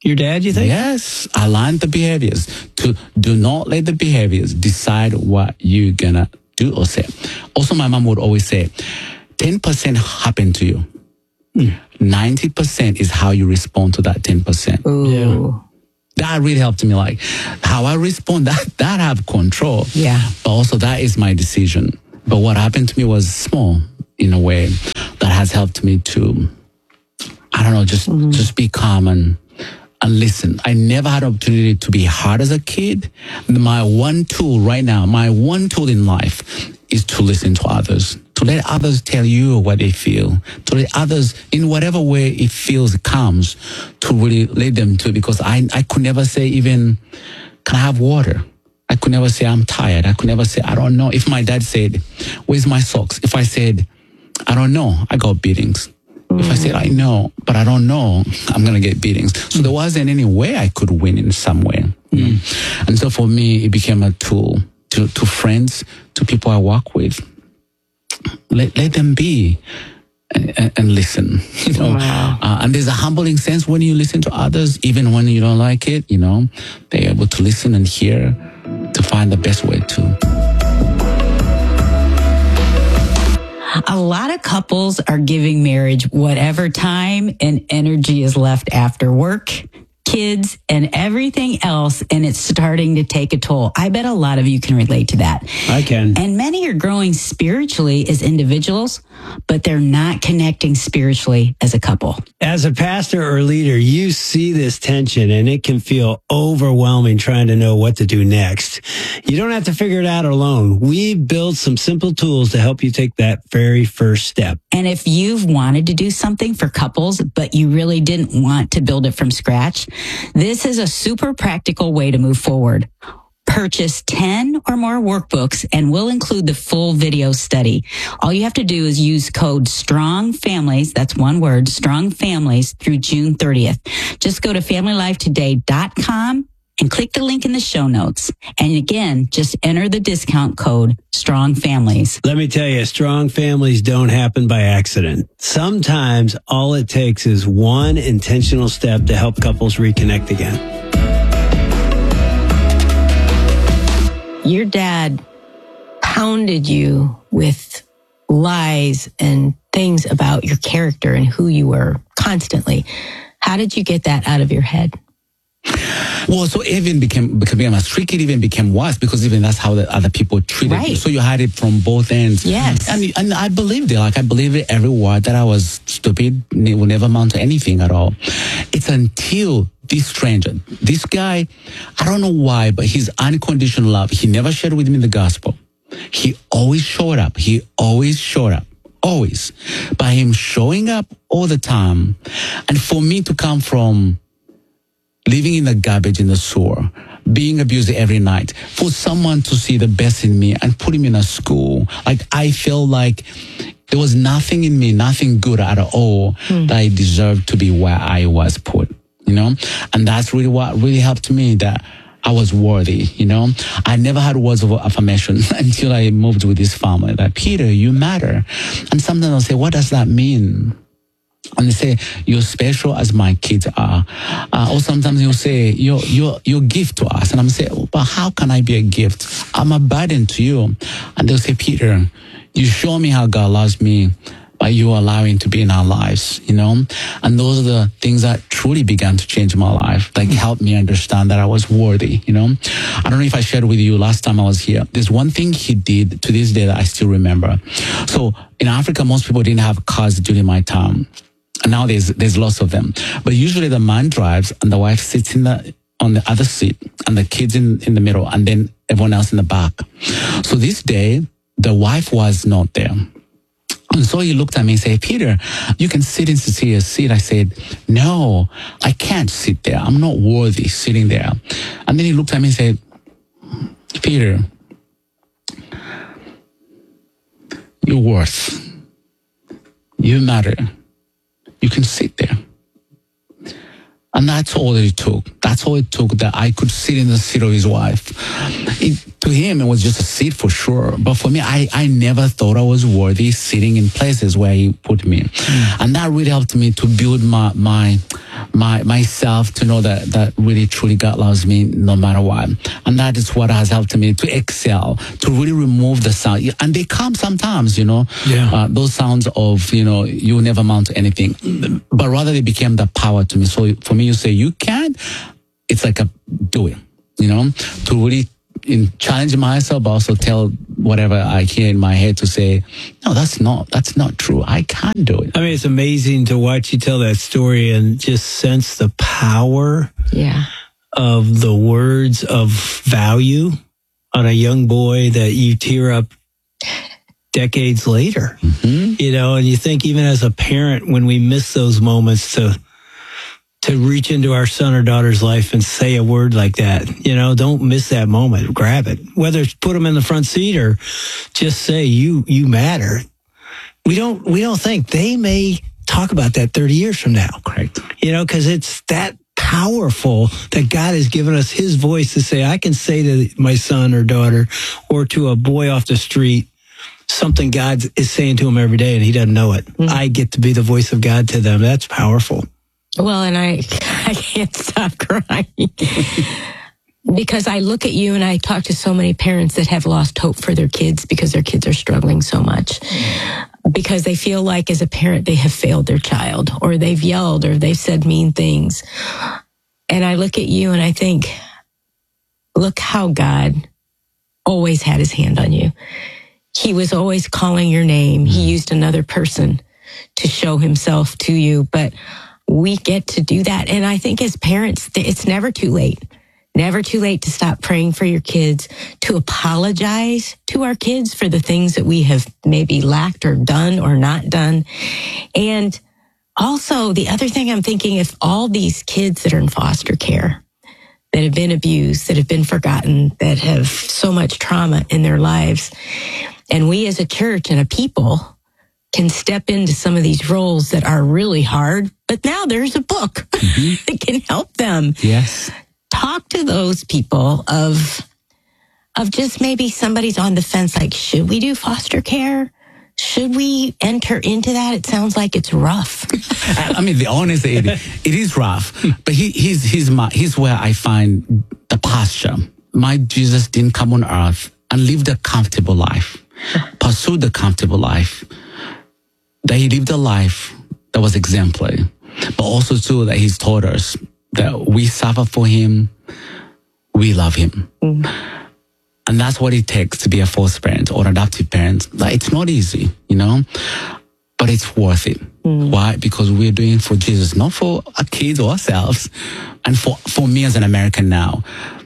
Your dad, you think? Yes. Align the behaviors. To do not let the behaviors decide what you're gonna do or say. Also, my mom would always say, ten percent happened to you. Mm. ninety percent is how you respond to that ten percent. Ooh. Yeah. That really helped me. Like how I respond, that, that I have control. Yeah. But also that is my decision. But what happened to me was small in a way that has helped me to, I don't know, just, mm-hmm. just be calm and, and listen. I never had opportunity to be hard as a kid. My one tool right now, my one tool in life is to listen to others, to let others tell you what they feel, to let others, in whatever way it feels, it comes, to really let them to, because I, I could never say even, can I have water? I could never say I'm tired. I could never say, I don't know. If my dad said, where's my socks? If I said, I don't know, I got beatings. If I said, I know, but I don't know, I'm going to get beatings. So there wasn't any way I could win in some way. Mm. And so for me, it became a tool to, to friends, to people I work with. Let, let them be and, and listen, you know. Wow. Uh, and there's a humbling sense when you listen to others, even when you don't like it, you know, they're able to listen and hear to find the best way to. A lot of couples are giving marriage whatever time and energy is left after work, kids, and everything else, and it's starting to take a toll. I bet a lot of you can relate to that. I can. And many are growing spiritually as individuals, but they're not connecting spiritually as a couple. As a pastor or leader, you see this tension, and it can feel overwhelming trying to know what to do next. You don't have to figure it out alone. We build some simple tools to help you take that very first step. And if you've wanted to do something for couples, but you really didn't want to build it from scratch, this is a super practical way to move forward. Purchase ten or more workbooks and we'll include the full video study. All you have to do is use code STRONGFamilies, that's one word, STRONGFamilies, through June thirtieth. Just go to family life today dot com and click the link in the show notes. And again, just enter the discount code STRONGFamilies. Let me tell you, strong families don't happen by accident. Sometimes all it takes is one intentional step to help couples reconnect again. Your dad pounded you with lies and things about your character and who you were constantly. How did you get that out of your head? Well, so even became became a streak. It even became worse because even that's how the other people treated right. you. So you had it from both ends. Yes, and and I believed it. Like I believed it every word that I was stupid. It will never amount to anything at all. It's until this stranger, this guy, I don't know why, but his unconditional love. He never shared with me the gospel. He always showed up. He always showed up. Always. By him showing up all the time, and for me to come from living in the garbage in the sewer, being abused every night, for someone to see the best in me and put him in a school. Like, I feel like there was nothing in me, nothing good at all mm. that I deserved to be where I was put, you know? And that's really what really helped me, that I was worthy, you know? I never had words of affirmation until I moved with this family, that Peter, you matter. And sometimes I'll say, what does that mean? And they say, you're special as my kids are. Uh, or sometimes you'll say, you're, you're, you're a gift to us. And I'm saying, oh, but how can I be a gift? I'm a burden to you. And they'll say, Peter, you show me how God loves me by you allowing to be in our lives, you know? And those are the things that truly began to change my life, like helped me understand that I was worthy, you know? I don't know if I shared with you last time I was here. There's one thing he did to this day that I still remember. So in Africa, most people didn't have cars during my time. And now there's there's lots of them. But usually the man drives and the wife sits in the on the other seat and the kids in, in the middle and then everyone else in the back. So this day, the wife was not there. And so he looked at me and said, Peter, you can sit in Cecilia's seat. I said, no, I can't sit there. I'm not worthy sitting there. And then he looked at me and said, Peter, you're worth. You matter. You can sit there. And that's all it took. That's all it took, that I could sit in the seat of his wife. It, to him, it was just a seat for sure. But for me, I, I never thought I was worthy sitting in places where he put me. Mm. And that really helped me to build my, my my myself to know that that really truly God loves me no matter what. And that is what has helped me to excel, to really remove the sound. And they come sometimes, you know, Yeah. uh, those sounds of, you know, you never amount to anything. But rather they became the power to me. So for me, you say you can't, it's like a do it, you know, to really in challenge myself, but also tell whatever I hear in my head to say, no, that's not, that's not true. I can't do it. I mean, it's amazing to watch you tell that story and just sense the power Yeah. of the words of value on a young boy that you tear up decades later. Mm-hmm. You know, and you think even as a parent, when we miss those moments to to reach into our son or daughter's life and say a word like that, you know, don't miss that moment. Grab it. Whether it's put them in the front seat or just say you you matter. We don't we don't think they may talk about that thirty years from now. Correct. You know, because it's that powerful that God has given us his voice to say, I can say to my son or daughter or to a boy off the street something God is saying to him every day and he doesn't know it. Mm-hmm. I get to be the voice of God to them. That's powerful. Well, and I, I can't stop crying because I look at you and I talk to so many parents that have lost hope for their kids because their kids are struggling so much. Because they feel like as a parent, they have failed their child or they've yelled or they've said mean things. And I look at you and I think, look how God always had his hand on you. He was always calling your name. He used another person to show himself to you, but we get to do that. And I think as parents, it's never too late. Never too late to stop praying for your kids, to apologize to our kids for the things that we have maybe lacked or done or not done. And also the other thing I'm thinking, if all these kids that are in foster care, that have been abused, that have been forgotten, that have so much trauma in their lives, and we as a church and a people can step into some of these roles that are really hard, but now there's a book mm-hmm. that can help them. Yes. Talk to those people of, of just maybe somebody's on the fence, like, should we do foster care? Should we enter into that? It sounds like it's rough. I mean, the honest, it, it is rough, but he, he's, he's, my, he's where I find the posture. My Jesus didn't come on earth and live the comfortable life, pursue the comfortable life. That he lived a life that was exemplary, but also too that he's taught us that we suffer for him, we love him. Mm. And that's what it takes to be a foster parent or adoptive parent. Like, it's not easy, you know, but it's worth it. Mm. Why? Because we're doing it for Jesus, not for our kids or ourselves. And for, for me as an American now,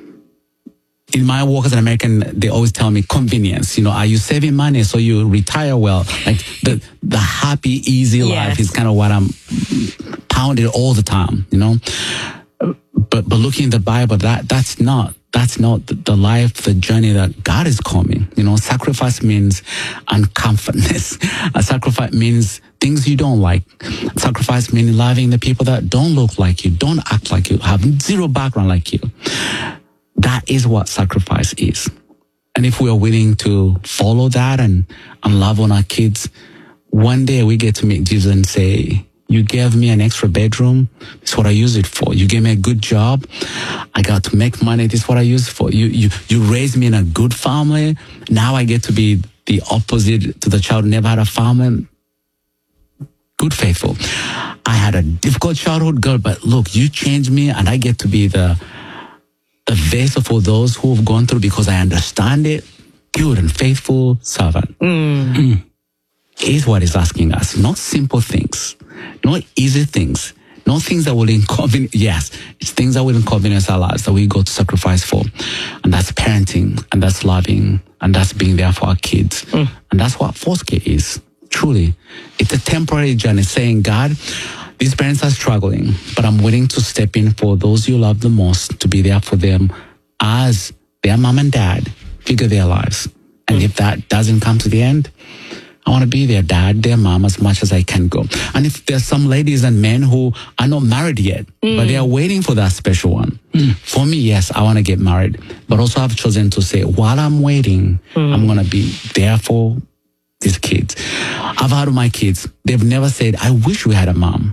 in my work as an American, they always tell me convenience. You know, are you saving money so you retire well? Like the the happy, easy yes. life is kind of what I'm pounded all the time. You know, but but looking at the Bible, that that's not that's not the, the life, the journey that God is calling. You know, sacrifice means uncomfortness. A sacrifice means things you don't like. Sacrifice means loving the people that don't look like you, don't act like you, have zero background like you. That is what sacrifice is. And if we are willing to follow that and, and love on our kids, one day we get to meet Jesus and say, you gave me an extra bedroom. This is what I use it for. You gave me a good job. I got to make money. This is what I use it for. You, you, you raised me in a good family. Now I get to be the opposite to the child who never had a family. Good, faithful. I had a difficult childhood, girl, but look, you changed me and I get to be the a vessel for those who have gone through because I understand it. Good and faithful servant. Mm. Is what he's asking us. Not simple things, not easy things, not things that will inconvenience. Yes, it's things that will inconvenience our lives that we go to sacrifice for. And that's parenting, and that's loving, and that's being there for our kids. Mm. And that's what foster care is. Truly. It's a temporary journey saying, God, these parents are struggling, but I'm willing to step in for those you love the most, to be there for them as their mom and dad figure their lives. And mm. if that doesn't come to the end, I want to be their dad, their mom as much as I can go. And if there's some ladies and men who are not married yet, mm. but they are waiting for that special one. Mm. For me, yes, I want to get married, but also I've chosen to say, while I'm waiting, mm. I'm going to be there for these kids. I've had my kids, they've never said, I wish we had a mom.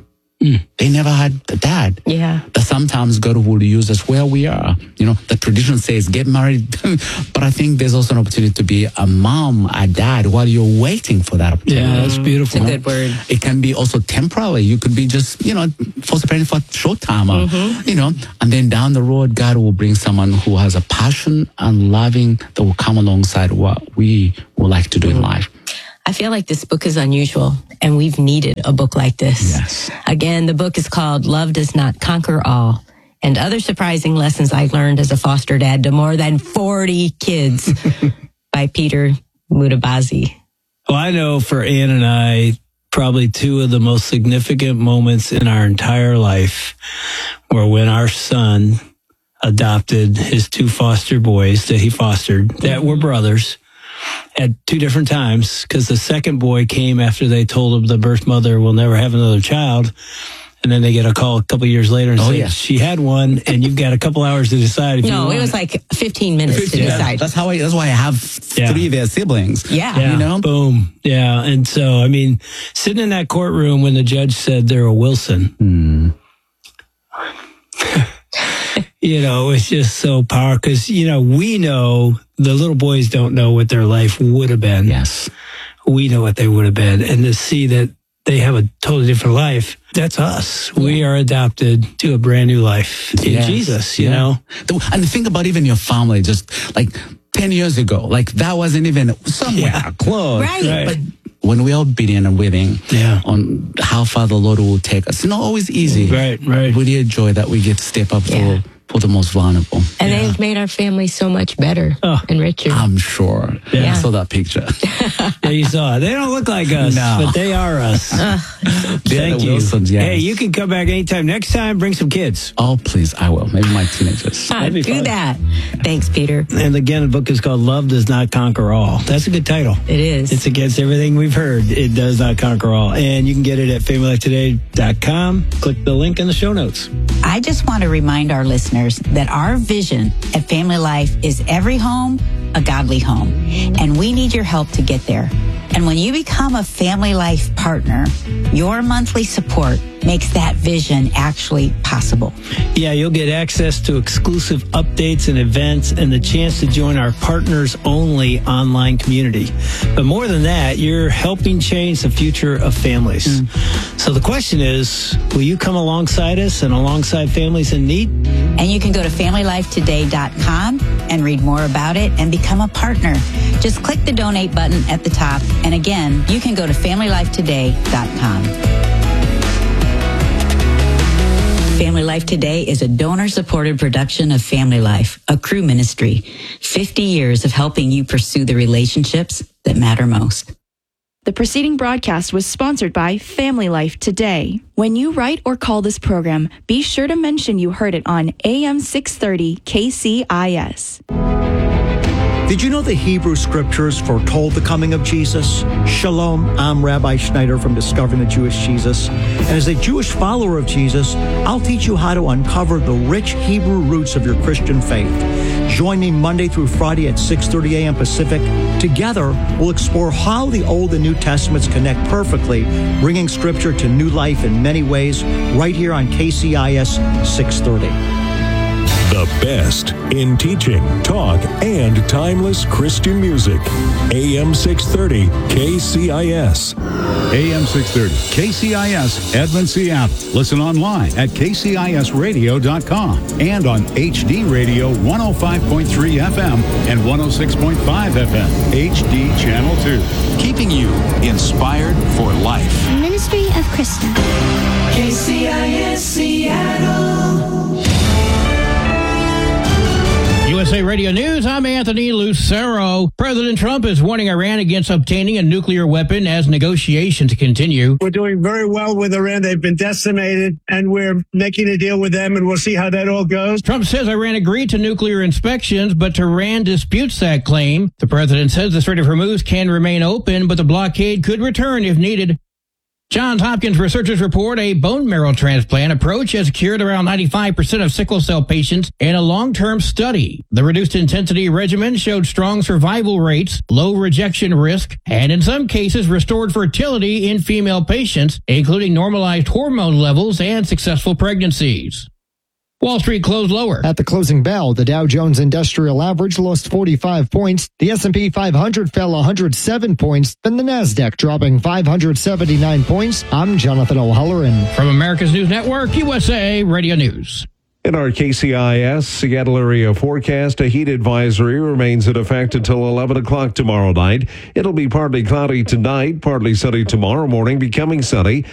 Mm. They never had a dad. Yeah. That sometimes God will use us where we are. You know, the tradition says get married. But I think there's also an opportunity to be a mom, a dad, while you're waiting for that opportunity. Yeah, that's beautiful. It's a good word. It can be also temporary. You could be just, you know, foster parent for a short time, or, Mm-hmm. you know, and then down the road, God will bring someone who has a passion and loving that will come alongside what we would like to do in life. I feel like this book is unusual, and we've needed a book like this. Yes. Again, the book is called Love Does Not Conquer All, and Other Surprising Lessons I Learned as a Foster Dad to More Than forty Kids by Peter Mutabazi. Well, I know for Ann and I, probably two of the most significant moments in our entire life were when our son adopted his two foster boys that he fostered that were brothers at two different times, because the second boy came after they told him the birth mother will never have another child. And then they get a call a couple years later and oh, say, yeah. she had one, and you've got a couple hours to decide if you No, want it was like fifteen minutes fifteen to decide. That's how I, that's why I have Yeah. three of their siblings. Yeah. Yeah, You know? boom. Yeah. And so, I mean, sitting in that courtroom when the judge said they're a Wilson, Hmm. you know, it's just so powerful because, you know, we know the little boys don't know what their life would have been. Yes. We know what they would have been. And to see that they have a totally different life, that's us. We are adopted to a brand new life in Yes. Jesus, you Yeah. know? And think about even your family, just like ten years ago, like that wasn't even somewhere Yeah. close. Right. Right. But when we're obedient and willing Yeah. on how far the Lord will take us, it's not always easy. Right, right. Really a joy that we get to step up Yeah. for, for the most vulnerable. And they've made our family so much better Oh. and richer. I'm sure. Yeah. I saw that picture. Yeah, you saw it. They don't look like us, No. but they are us. They're Thank the you. Wilsons, yes. Hey, you can come back anytime. Next time, bring some kids. Oh, please, I will. Maybe my teenagers. Ah, That'd be do fun. that. Thanks, Peter. And again, the book is called Love Does Not Conquer All. That's a good title. It is. It's against everything we've heard. It does not conquer all. And you can get it at family life today dot com. Click the link in the show notes. I just want to remind our listeners that our vision at Family Life is every home, a godly home. And we need your help to get there. And when you become a Family Life partner, your monthly support makes that vision actually possible. Yeah, you'll get access to exclusive updates and events and the chance to join our partners only online community. But more than that, you're helping change the future of families. Mm. So the question is, will you come alongside us and alongside families in need? And you can go to family life today dot com and read more about it and become a partner. Just click the donate button at the top. And again, you can go to family life today dot com. Family Life Today is a donor-supported production of Family Life, a crew ministry. fifty years of helping you pursue the relationships that matter most. The preceding broadcast was sponsored by Family Life Today. When you write or call this program, be sure to mention you heard it on A M six thirty K C I S. Did you know the Hebrew scriptures foretold the coming of Jesus? Shalom, I'm Rabbi Schneider from Discovering the Jewish Jesus. And as a Jewish follower of Jesus, I'll teach you how to uncover the rich Hebrew roots of your Christian faith. Join me Monday through Friday at six thirty a.m. Pacific. Together, we'll explore how the Old and New Testaments connect perfectly, bringing Scripture to new life in many ways, right here on K C I S six thirty. The best in teaching, talk, and timeless Christian music. A M six thirty K C I S. A M six thirty K C I S, Edmond, Seattle. Listen online at K C I S radio dot com and on H D Radio one oh five point three F M and one oh six point five F M, H D Channel two. Keeping you inspired for life. Ministry of Krista. K C I S Seattle. U S A Radio News, I'm Anthony Lucero. President Trump is warning Iran against obtaining a nuclear weapon as negotiations continue. We're doing very well with Iran. They've been decimated, and we're making a deal with them, and we'll see how that all goes. Trump says Iran agreed to nuclear inspections, but Tehran disputes that claim. The president says the Strait of Hormuz can remain open, but the blockade could return if needed. Johns Hopkins researchers report a bone marrow transplant approach has cured around ninety-five percent of sickle cell patients in a long-term study. The reduced intensity regimen showed strong survival rates, low rejection risk, and in some cases restored fertility in female patients, including normalized hormone levels and successful pregnancies. Wall Street closed lower. At the closing bell, the Dow Jones Industrial Average lost forty-five points. The S and P five hundred fell one hundred seven points. Then the Nasdaq dropping five hundred seventy-nine points. I'm Jonathan O'Halloran. From America's News Network, U S A Radio News. In our K C I S Seattle area forecast, a heat advisory remains in effect until eleven o'clock tomorrow night. It'll be partly cloudy tonight, partly sunny tomorrow morning, becoming sunny.